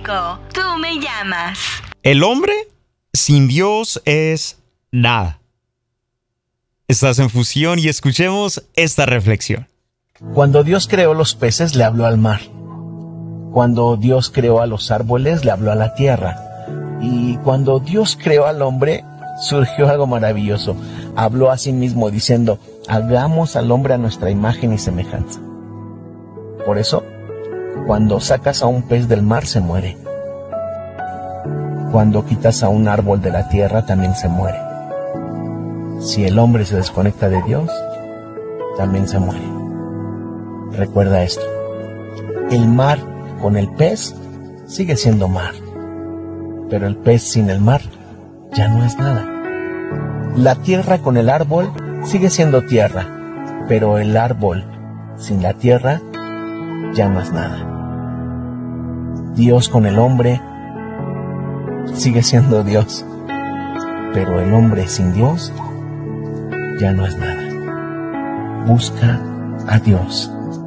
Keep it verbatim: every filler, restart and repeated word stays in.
Eco, tú me llamas. El hombre sin Dios es nada. Estás en Fusión y escuchemos esta reflexión. Cuando Dios creó los peces, le habló al mar. Cuando Dios creó a los árboles, le habló a la tierra. Y cuando Dios creó al hombre, surgió algo maravilloso. Habló a sí mismo diciendo, hagamos al hombre a nuestra imagen y semejanza. Por eso, cuando sacas a un pez del mar, se muere. Cuando quitas a un árbol de la tierra, también se muere. Si el hombre se desconecta de Dios, también se muere. Recuerda esto. El mar con el pez sigue siendo mar. Pero el pez sin el mar ya no es nada. La tierra con el árbol sigue siendo tierra. Pero el árbol sin la tierra ya no es nada. Dios con el hombre sigue siendo Dios. Pero el hombre sin Dios ya no es nada. Busca a Dios.